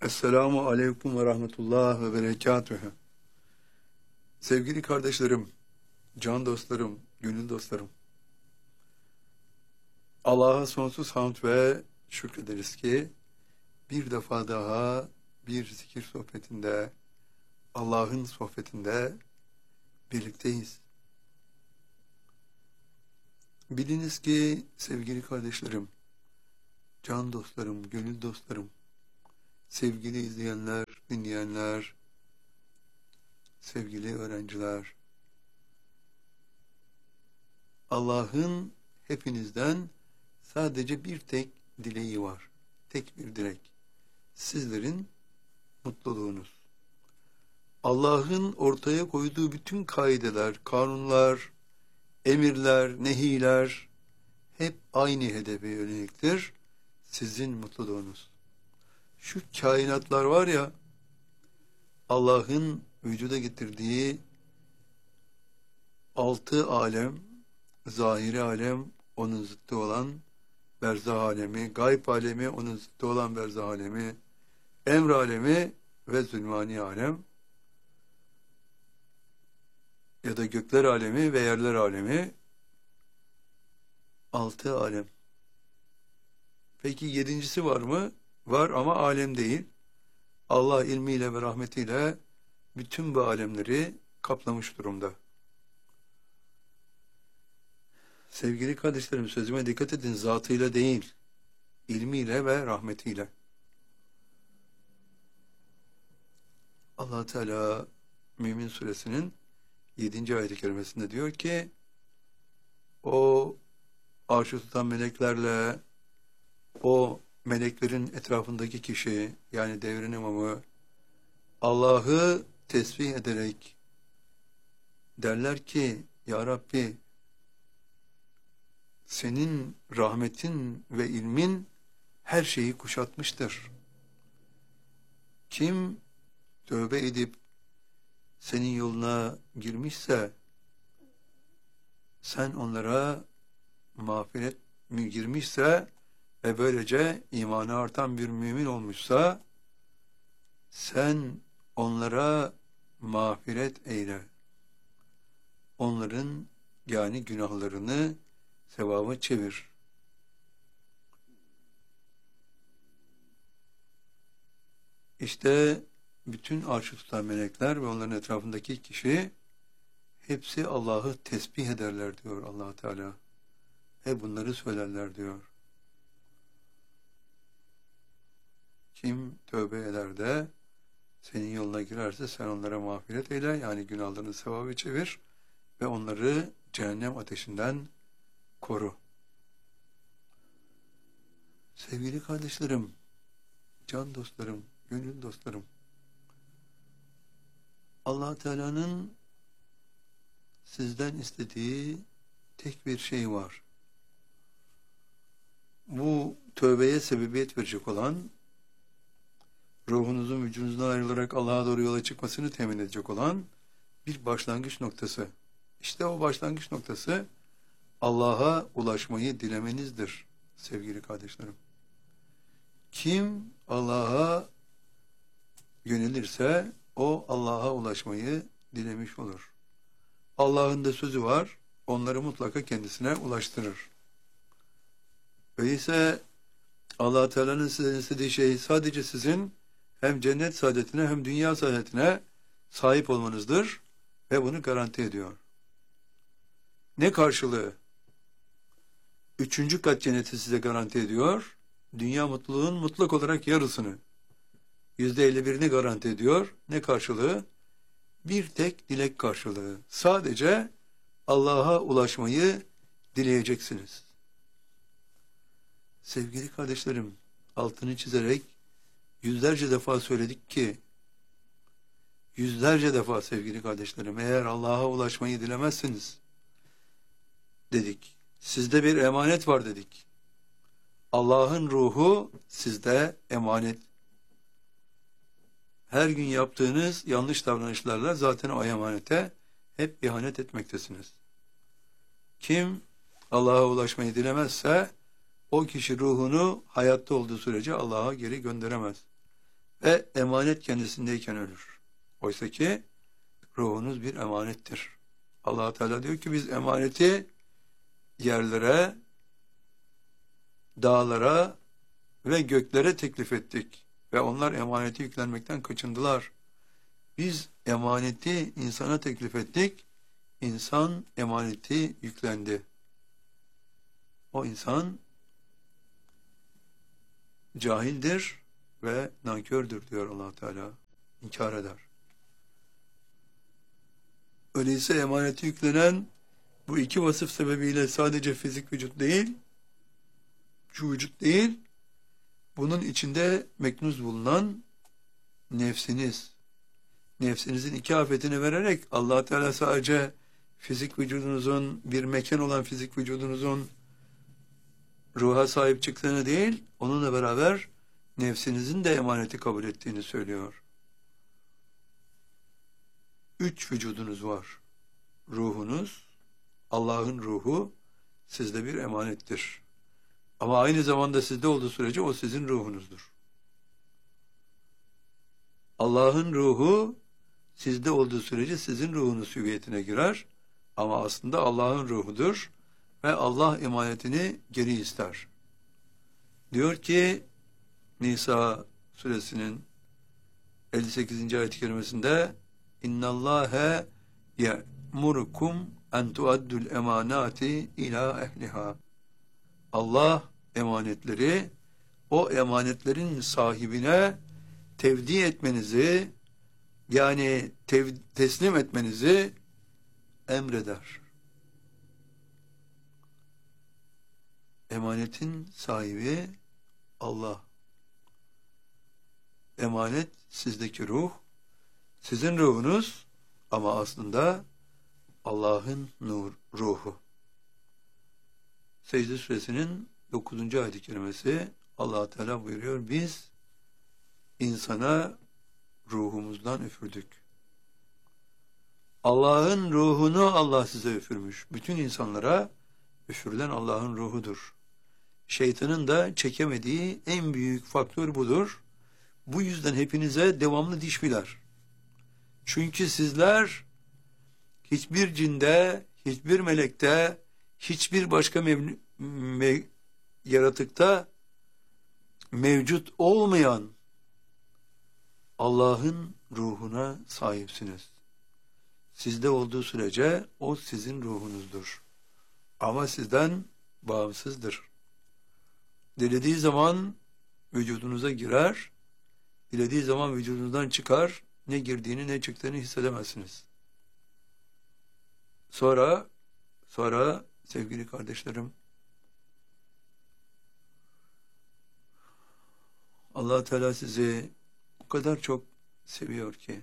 Esselamu aleyküm ve rahmetullah ve berekatühü. Sevgili kardeşlerim, can dostlarım, gönül dostlarım. Allah'a sonsuz hamd ve şükrederiz ki bir defa daha bir zikir sohbetinde, Allah'ın sohbetinde birlikteyiz. Biliniz ki sevgili kardeşlerim, can dostlarım, gönül dostlarım, sevgili izleyenler, dinleyenler, sevgili öğrenciler, Allah'ın hepinizden sadece bir tek dileği var. Tek bir dilek. Sizlerin mutluluğunuz. Allah'ın ortaya koyduğu bütün kaideler, kanunlar, emirler, nehiler hep aynı hedefe yöneliktir. Sizin mutluluğunuz. Şu kainatlar var ya, Allah'ın vücuda getirdiği 6 alem, zahiri alem, onun zıttı olan berzah alemi, gayb alemi, onun zıttı olan berzah alemi, emr alemi ve zulmani alem ya da gökler alemi ve yerler alemi 6 alem. Peki yedincisi var mı? Var ama alem değil. Allah ilmiyle ve rahmetiyle bütün bu alemleri kaplamış durumda. Sevgili kardeşlerim, sözüme dikkat edin, zatıyla değil, ilmiyle ve rahmetiyle. Allah Teala Mümin Suresinin 7. ayet-i kerimesinde diyor ki, o arş-ı tutan meleklerle, o meleklerin etrafındaki kişi, yani devrin imamı, Allah'ı tesbih ederek derler ki, Ya Rabbi, senin rahmetin ve ilmin her şeyi kuşatmıştır. Kim tövbe edip senin yoluna girmişse, sen onlara mağfiret girmişse ve böylece imanı artan bir mümin olmuşsa, sen onlara mağfiret eyle. Onların yani günahlarını sevaba çevir. İşte bütün arş-ı tutan melekler ve onların etrafındaki kişi hepsi Allah'ı tesbih ederler diyor Allah Teala. Ve bunları söylerler diyor. Kim tövbe eder de senin yoluna girerse sen onlara mağfiret eyle, yani günahlarını sevaba çevir ve onları cehennem ateşinden koru. Sevgili kardeşlerim, can dostlarım, gönül dostlarım, Allah Teala'nın sizden istediği tek bir şey var. Bu tövbeye sebebiyet verecek olan, ruhunuzun vücudunuzdan ayrılarak Allah'a doğru yola çıkmasını temin edecek olan bir başlangıç noktası. İşte o başlangıç noktası Allah'a ulaşmayı dilemenizdir sevgili kardeşlerim. Kim Allah'a yönelirse o Allah'a ulaşmayı dilemiş olur. Allah'ın da sözü var, onları mutlaka kendisine ulaştırır. Öyleyse Allah Teala'nın sizden istediği şey sadece sizin hem cennet saadetine hem dünya saadetine sahip olmanızdır ve bunu garanti ediyor. Ne karşılığı? 3. kat cenneti size garanti ediyor. Dünya mutluluğun mutlak olarak yarısını, %51'ini garanti ediyor. Ne karşılığı? Bir tek dilek karşılığı. Sadece Allah'a ulaşmayı dileyeceksiniz. Sevgili kardeşlerim, altını çizerek yüzlerce defa söyledik ki, yüzlerce defa sevgili kardeşlerim, eğer Allah'a ulaşmayı dilemezsiniz dedik. Sizde bir emanet var dedik. Allah'ın ruhu sizde emanet. Her gün yaptığınız yanlış davranışlarla zaten o emanete hep ihanet etmektesiniz. Kim Allah'a ulaşmayı dilemezse o kişi ruhunu hayatta olduğu sürece Allah'a geri gönderemez. ve emanet kendisindeyken ölür. Oysa ki ruhunuz bir emanettir. Allah Teala diyor ki biz emaneti yerlere, dağlara ve göklere teklif ettik ve onlar emaneti yüklenmekten kaçındılar. Biz emaneti insana teklif ettik, insan emaneti yüklendi. O insan cahildir ve nankördür diyor Allah Teala. İnkar eder. Öyleyse emaneti yüklenen bu iki vasıf sebebiyle sadece fizik vücut değil, şu vücut değil, bunun içinde meknuz bulunan nefsiniz. Nefsinizin iki afetini vererek Allah Teala sadece fizik vücudunuzun, bir mekan olan fizik vücudunuzun ruha sahip çıktığını değil, onunla beraber nefsinizin de emaneti kabul ettiğini söylüyor. 3 vücudunuz var. Ruhunuz, Allah'ın ruhu sizde bir emanettir. Ama aynı zamanda sizde olduğu sürece o sizin ruhunuzdur. Allah'ın ruhu sizde olduğu sürece sizin ruhunuz hüviyetine girer. Ama aslında Allah'ın ruhudur ve Allah emanetini geri ister. Diyor ki Nisa suresinin 58. ayet-i kerimesinde İnnallâhe ye'murukum en tuaddul emanati ila ehliha. Allah emanetleri o emanetlerin sahibine tevdi etmenizi, yani teslim etmenizi emreder. Emanetin sahibi Allah. Emanet sizdeki ruh, sizin ruhunuz ama aslında Allah'ın ruhu. Secde suresinin 9. ayet-i kerimesi Allah Teala buyuruyor, biz insana ruhumuzdan üfürdük. Allah'ın ruhunu Allah size üfürmüş. Bütün insanlara üfürülen Allah'ın ruhudur. Şeytanın da çekemediği en büyük faktör budur. Bu yüzden hepinize devamlı diş biler. Çünkü sizler hiçbir cinde, hiçbir melekte, hiçbir başka yaratıkta mevcut olmayan Allah'ın ruhuna sahipsiniz. Sizde olduğu sürece o sizin ruhunuzdur. Ama sizden bağımsızdır. Dilediği zaman vücudunuza girer, dilediği zaman vücudunuzdan çıkar, ne girdiğini ne çıktığını hissedemezsiniz. Sonra sevgili kardeşlerim, Allah Teala sizi o kadar çok seviyor ki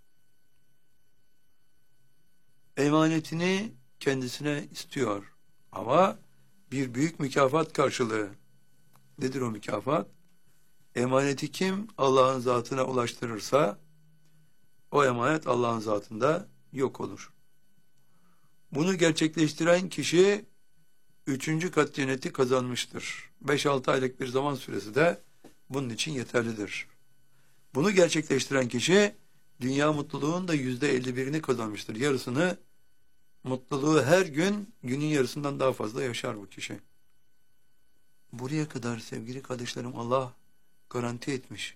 emanetini kendisine istiyor ama bir büyük mükafat karşılığı. Nedir o mükafat? Emaneti kim Allah'ın zatına ulaştırırsa o emanet Allah'ın zatında yok olur. Bunu gerçekleştiren kişi 3. kat cenneti kazanmıştır. 5-6 aylık bir zaman süresi de bunun için yeterlidir. Bunu gerçekleştiren kişi dünya mutluluğun da %51'ini kazanmıştır. Yarısını, mutluluğu her gün günün yarısından daha fazla yaşar bu kişi. Buraya kadar sevgili kardeşlerim Allah garanti etmiş.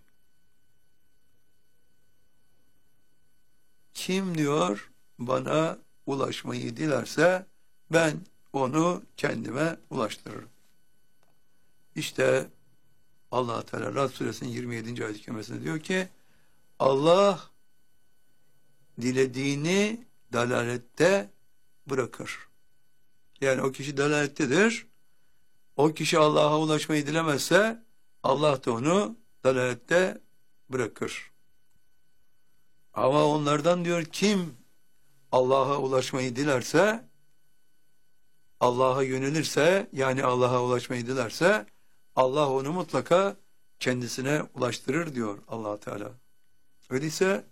Kim diyor bana ulaşmayı dilerse ben onu kendime ulaştırırım. İşte Allah Teala Rad suresinin 27. ayet-i kerimesinde diyor ki Allah dilediğini dalalette bırakır. Yani o kişi dalalettedir. O kişi Allah'a ulaşmayı dilemezse Allah da onu dalalette bırakır. Ama onlardan diyor kim Allah'a ulaşmayı dilerse, Allah'a yönelirse, yani Allah'a ulaşmayı dilerse Allah onu mutlaka kendisine ulaştırır diyor Allah Teala. Öyleyse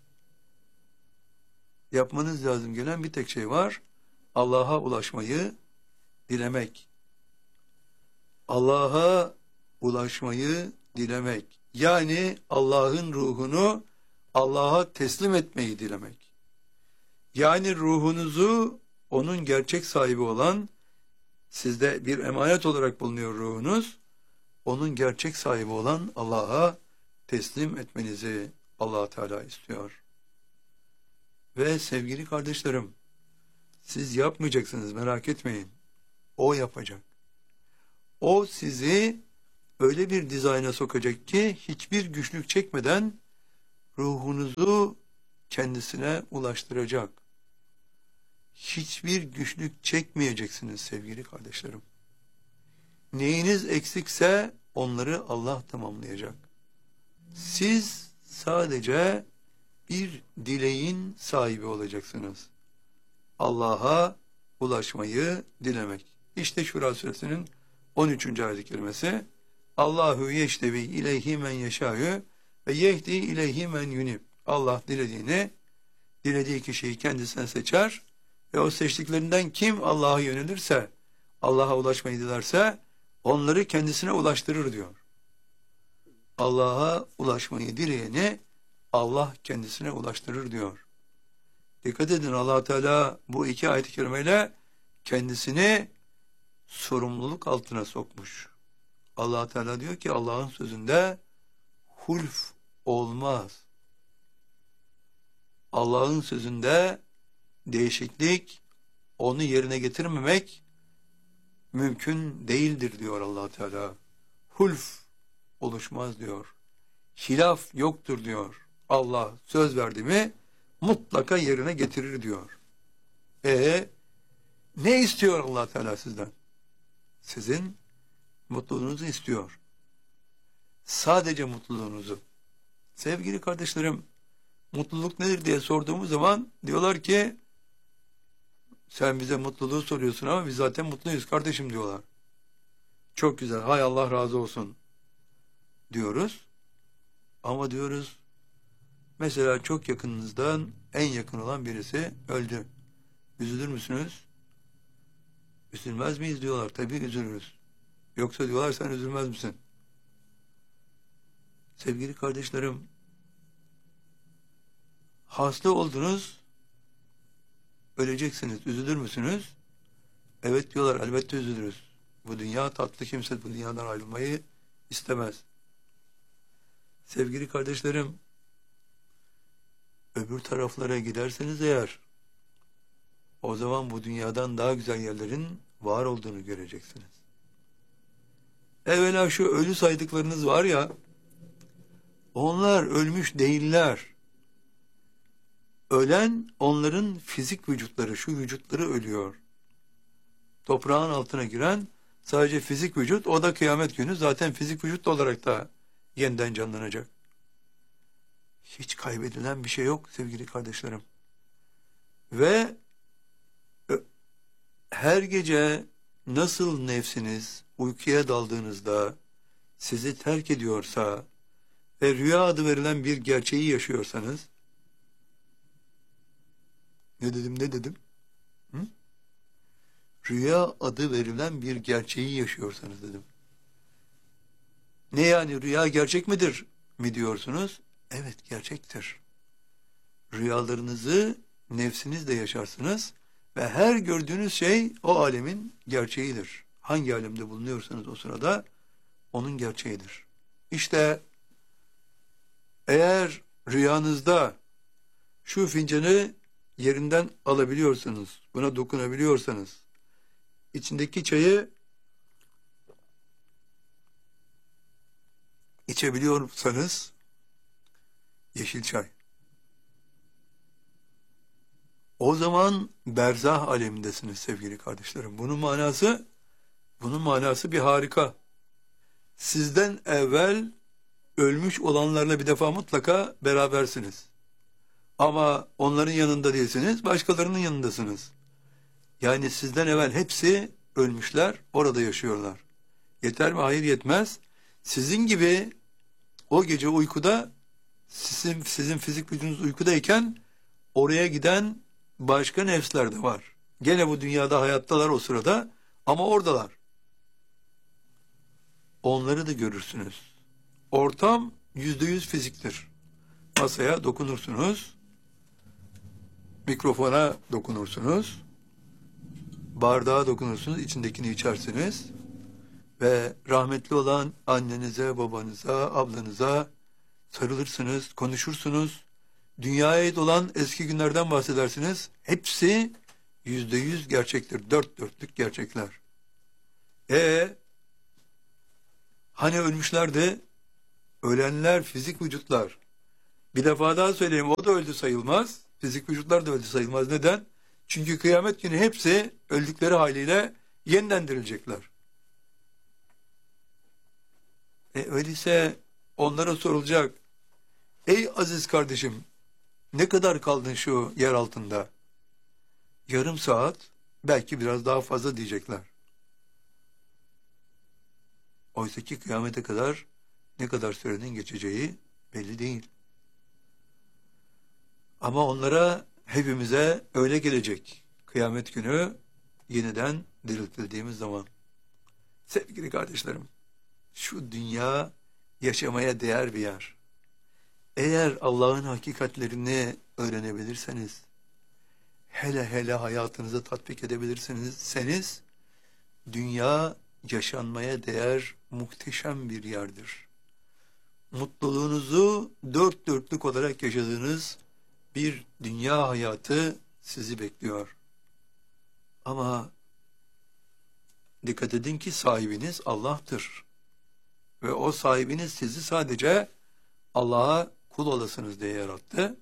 yapmanız lazım gelen bir tek şey var. Allah'a ulaşmayı dilemek. Allah'a ulaşmayı dilemek. Yani Allah'ın ruhunu Allah'a teslim etmeyi dilemek. Yani ruhunuzu onun gerçek sahibi olan, sizde bir emanet olarak bulunuyor ruhunuz, onun gerçek sahibi olan Allah'a teslim etmenizi Allah Teala istiyor. Ve sevgili kardeşlerim, siz yapmayacaksınız, merak etmeyin. O yapacak. O sizi öyle bir dizayna sokacak ki hiçbir güçlük çekmeden ruhunuzu kendisine ulaştıracak. Hiçbir güçlük çekmeyeceksiniz sevgili kardeşlerim. Neyiniz eksikse onları Allah tamamlayacak. Siz sadece bir dileğin sahibi olacaksınız. Allah'a ulaşmayı dilemek. İşte Şura suresinin 13. ayet-i kerimesi. Allahu yeştevi ileyhi men yeşâ'ü ve yehdi ileyhi men yunib. Allah dilediği kişiyi kendisine seçer ve o seçtiklerinden kim Allah'a yönelirse, Allah'a ulaşmayı dilerse onları kendisine ulaştırır diyor. Allah'a ulaşmayı dileyeni Allah kendisine ulaştırır diyor. Dikkat edin, Allah Teala bu iki ayet-i kerimeyle kendisini sorumluluk altına sokmuş. Allah Teala diyor ki Allah'ın sözünde hulf olmaz. Allah'ın sözünde değişiklik, onu yerine getirmemek mümkün değildir diyor Allah Teala. Hulf oluşmaz diyor. Hilaf yoktur diyor. Allah söz verdi mi mutlaka yerine getirir diyor. Ne istiyor Allah Teala sizden? Sizin mutluluğunuzu istiyor. Sadece mutluluğunuzu. Sevgili kardeşlerim, mutluluk nedir diye sorduğumuz zaman diyorlar ki sen bize mutluluğu soruyorsun ama biz zaten mutluyuz kardeşim diyorlar. Çok güzel, hay Allah razı olsun diyoruz. Ama diyoruz mesela çok yakınınızdan en yakın olan birisi öldü. Üzülür müsünüz? Üzülmez miyiz diyorlar. Tabii üzülürüz. Yoksa diyorlar sen üzülmez misin? Sevgili kardeşlerim, hasta oldunuz, öleceksiniz. Üzülür müsünüz? Evet diyorlar, elbette üzülürüz. Bu dünya tatlı, kimse bu dünyadan ayrılmayı istemez. Sevgili kardeşlerim, öbür taraflara giderseniz eğer, o zaman bu dünyadan daha güzel yerlerin var olduğunu göreceksiniz. Evvela şu ölü saydıklarınız var ya, onlar ölmüş değiller. Ölen onların fizik vücutları, şu vücutları ölüyor. Toprağın altına giren sadece fizik vücut, o da kıyamet günü zaten fizik vücut olarak da yeniden canlanacak. Hiç kaybedilen bir şey yok sevgili kardeşlerim. Ve her gece nasıl nefsiniz uykuya daldığınızda sizi terk ediyorsa ve rüya adı verilen bir gerçeği yaşıyorsanız, ne dedim? Hı? Rüya adı verilen bir gerçeği yaşıyorsanız dedim. Ne yani, rüya gerçek midir mi diyorsunuz? Evet, gerçektir. Rüyalarınızı nefsinizle yaşarsınız ve her gördüğünüz şey o alemin gerçeğidir. Hangi alemde bulunuyorsanız o sırada onun gerçeğidir. İşte eğer rüyanızda şu fincanı yerinden alabiliyorsanız, buna dokunabiliyorsanız, içindeki çayı içebiliyorsanız, yeşil çay, o zaman berzah alemindesiniz sevgili kardeşlerim. Bunun manası bir harika. Sizden evvel ölmüş olanlarla bir defa mutlaka berabersiniz. Ama onların yanında değilsiniz, başkalarının yanındasınız. Yani sizden evvel hepsi ölmüşler, orada yaşıyorlar. Yeter mi? Hayır, yetmez. Sizin gibi o gece uykuda, sizin fizik vücudunuz uykudayken oraya giden başka nefsler de var. Gene bu dünyada hayattalar o sırada ama oradalar. Onları da görürsünüz. Ortam %100 fiziktir. Masaya dokunursunuz, mikrofona dokunursunuz, bardağa dokunursunuz, içindekini içersiniz ve rahmetli olan annenize, babanıza, ablanıza sarılırsınız, konuşursunuz. Dünyaya ait olan eski günlerden bahsedersiniz. Hepsi %100 gerçektir. Dört dörtlük gerçekler. Hani ölmüşlerdi? Ölenler fizik vücutlar. Bir defa daha söyleyeyim, o da öldü sayılmaz. Fizik vücutlar da öldü sayılmaz. Neden? Çünkü kıyamet günü hepsi öldükleri haliyle yeniden dirilecekler. Öyleyse onlara sorulacak. Ey aziz kardeşim, ne kadar kaldın şu yer altında? Yarım saat, belki biraz daha fazla diyecekler. Oysa ki kıyamete kadar ne kadar sürenin geçeceği belli değil. Ama onlara, hepimize öyle gelecek. Kıyamet günü yeniden diriltildiğimiz zaman. Sevgili kardeşlerim, şu dünya yaşamaya değer bir yer. Eğer Allah'ın hakikatlerini öğrenebilirseniz, hele hayatınıza tatbik edebilirseniz, dünya yaşanmaya değer muhteşem bir yerdir. Mutluluğunuzu dört dörtlük olarak yaşadığınız bir dünya hayatı sizi bekliyor. Ama dikkat edin ki sahibiniz Allah'tır. Ve o sahibiniz sizi sadece Allah'a kul olasınız diye yarattı.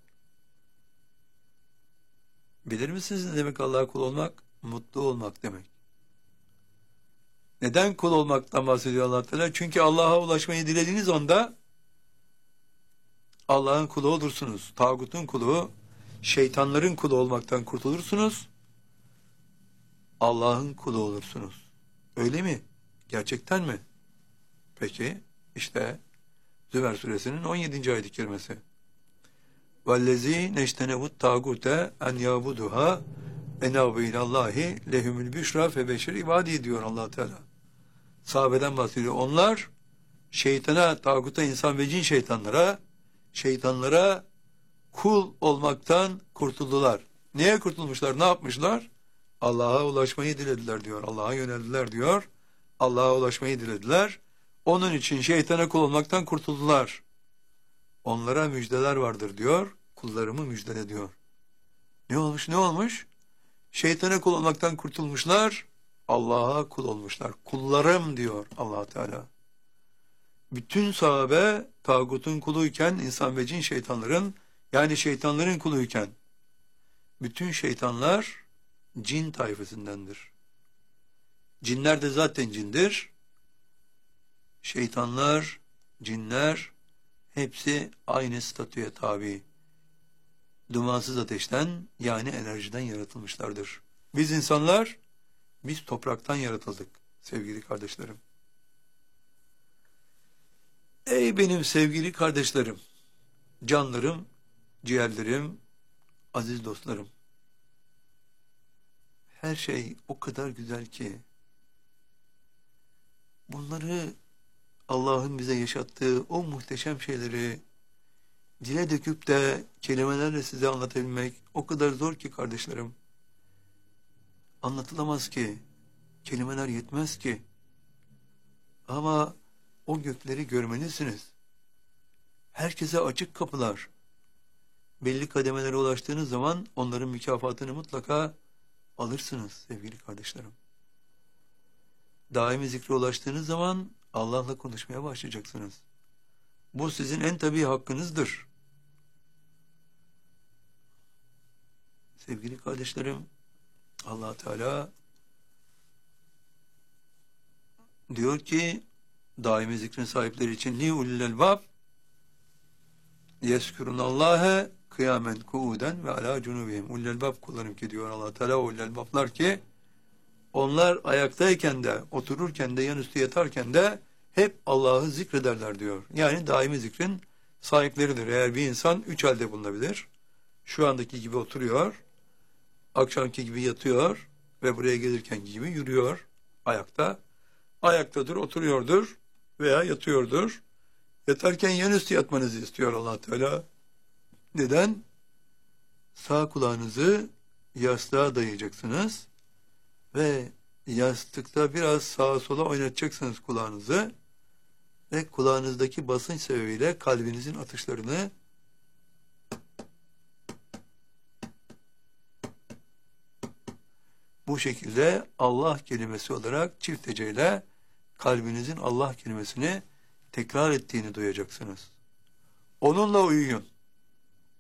Bilir misiniz ne demek Allah'a kul olmak? Mutlu olmak demek. Neden kul olmaktan bahsediyor Allah Teala? Çünkü Allah'a ulaşmayı dilediğiniz anda Allah'ın kulu olursunuz. Tağutun kulu, şeytanların kulu olmaktan kurtulursunuz. Allah'ın kulu olursunuz. Öyle mi? Gerçekten mi? Peki, işte Zümer suresinin 17. ayet-i kerimesi. وَالَّذ۪ي نَجْتَنَبُ التَّاغُوتَ اَنْ يَعْبُدُهَا اَنَابُ اِلَى اللّٰهِ لَهُمُ الْبِشْرَى فَبَشِرْ ibadi diyor Allah Teala. Sahabeden bahsediyor. Onlar şeytana, tağuta, insan ve cin şeytanlara kul olmaktan kurtuldular. Neye kurtulmuşlar? Ne yapmışlar? Allah'a ulaşmayı dilediler diyor. Allah'a yöneldiler diyor. Allah'a ulaşmayı dilediler. Onun için şeytana kul olmaktan kurtuldular. Onlara müjdeler vardır diyor. Kullarımı müjdele diyor. Ne olmuş? Şeytana kul olmaktan kurtulmuşlar. Allah'a kul olmuşlar. Kullarım diyor Allah Teala. Bütün sahabe tağutun kuluyken, insan ve cin şeytanların, yani şeytanların kuluyken, bütün şeytanlar cin tayfasındandır. Cinler de zaten cindir. Şeytanlar, cinler hepsi aynı statüye tabi. Dumansız ateşten, yani enerjiden yaratılmışlardır. Biz insanlar, biz topraktan yaratıldık sevgili kardeşlerim. Ey benim sevgili kardeşlerim, canlarım, ciğerlerim, aziz dostlarım. Her şey o kadar güzel ki, bunları Allah'ın bize yaşattığı o muhteşem şeyleri dile döküp de kelimelerle size anlatabilmek o kadar zor ki kardeşlerim. Anlatılamaz ki, kelimeler yetmez ki. Ama o gökleri görmelisiniz. Herkese açık kapılar. Belli kademelere ulaştığınız zaman onların mükafatını mutlaka alırsınız sevgili kardeşlerim. Daimi zikre ulaştığınız zaman Allah'la konuşmaya başlayacaksınız. Bu sizin en tabii hakkınızdır. Sevgili kardeşlerim, Allah Teala diyor ki daimi zikrin sahipleri için li ulil elbab yeskurunallâhe kıyamen kuuden ve ala cunubihim. Ulil elbab kullarım ki diyor Allah Teala, ulil elbablar ki onlar ayaktayken de, otururken de, yanüstü yatarken de hep Allah'ı zikrederler diyor. Yani daimi zikrin sahipleridir. Eğer bir insan üç halde bulunabilir. Şu andaki gibi oturuyor, akşamki gibi yatıyor ve buraya gelirken gibi yürüyor ayakta. Ayaktadır, oturuyordur veya yatıyordur Yatarken yan üstü yatmanızı istiyor Allah Teala. Neden? Sağ kulağınızı yastığa dayayacaksınız ve yastıkta biraz sağa sola oynatacaksınız kulağınızı ve kulağınızdaki basınç sebebiyle kalbinizin atışlarını bu şekilde Allah kelimesi olarak çift heceyle kalbinizin Allah kelimesini tekrar ettiğini duyacaksınız. Onunla uyuyun.